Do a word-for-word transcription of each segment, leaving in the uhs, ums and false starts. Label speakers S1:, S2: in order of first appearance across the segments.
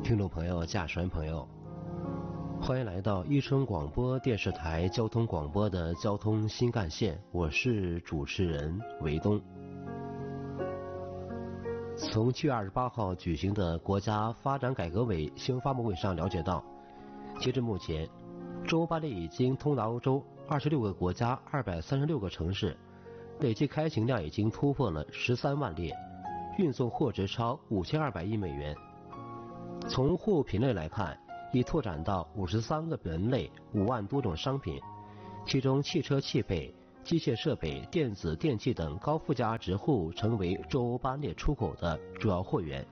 S1: 听众朋友、驾驶员朋友，欢迎来到伊春广播电视台交通广播的交通新干线，我是主持人韦东。从七月二十八号举行的国家发展改革委新闻发布会上了解到，截至目前，中欧班列已经通达欧洲二十六个国家、二百三十六个城市，累计开行量已经突破了十三万列，运送货值超五千二百亿美元。从货物品类来看，已拓展到五十三个门类，五万多种商品，其中汽车汽配、机械设备、电子电器等高附加值货物成为中欧班列出口的主要货源。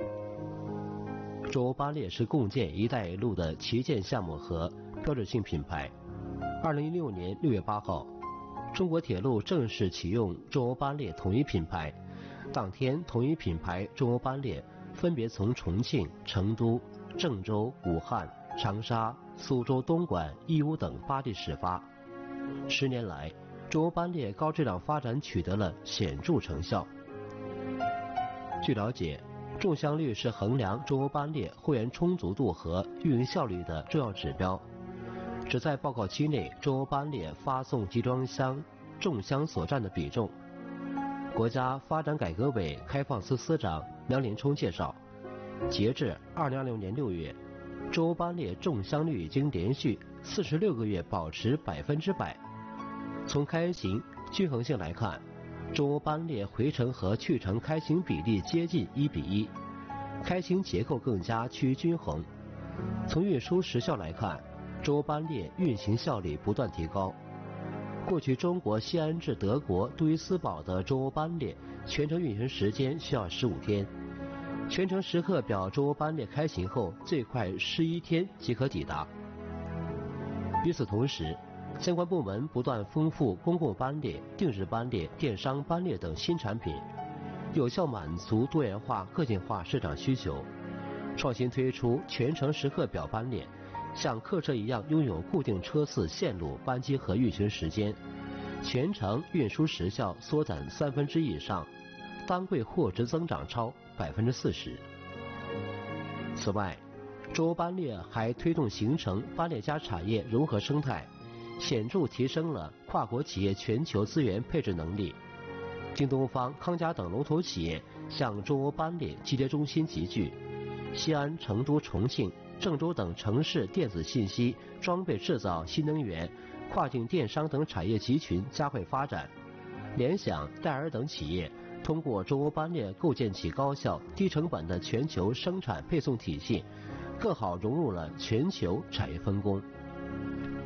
S1: 中欧班列是共建“一带一路”的旗舰项目和标志性品牌。二零一六年六月八号，中国铁路正式启用中欧班列统一品牌。当天，统一品牌中欧班列分别从重庆、成都、郑州、武汉、长沙、苏州、东莞、义乌等八地始发。十年来，中欧班列高质量发展取得了显著成效。据了解，中箱率是衡量中欧班列货源充足度和运营效率的重要指标。旨在报告期内中欧班列发送集装箱重箱所占的比重。国家发展改革委开放司司长梁连冲介绍，截至二零二六年六月，中欧班列重箱率已经连续四十六个月保持百分之百。从开行均衡性来看，中欧班列回程和去程开行比例接近一比一，开行结构更加趋于均衡。从运输时效来看，中欧班列运行效率不断提高。过去中国西安至德国杜伊斯堡的中欧班列全程运行时间需要十五天，全程时刻表中欧班列开行后最快十一天即可抵达。与此同时，相关部门不断丰富公共班列、定制班列、电商班列等新产品，有效满足多元化、个性化市场需求，创新推出全程时刻表班列，像客车一样拥有固定车次、线路、班机和运行时间，全程运输时效缩短三分之一以上，单柜货值增长超百分之四十。此外，中欧班列还推动形成班列加产业融合生态，显著提升了跨国企业全球资源配置能力。京东方、康佳等龙头企业向中欧班列集结中心集聚，西安、成都、重庆、郑州等城市电子信息、装备制造、新能源、跨境电商等产业集群加快发展。联想、戴尔等企业通过中欧班列构建起高效、低成本的全球生产配送体系，更好融入了全球产业分工。